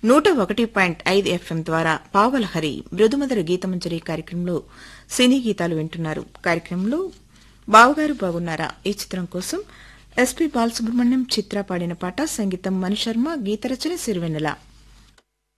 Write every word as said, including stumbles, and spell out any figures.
నూట ఒకటి పాయింట్ ఐదు ఎఫ్ఎం ద్వారా పావలహరి మృదుమధుర గీతమంజరి కార్యక్రమంలో సినీ గీతాలు వింటున్నారు. కార్యక్రమంలో బావగారు బాగున్నారా ఈ చిత్రం కోసం ఎస్పీ బాలసుబ్రహ్మణ్యం చిత్ర పాడిన పాట, సంగీతం మణిశర్మ, గీతరచన సిరివెన్నెల.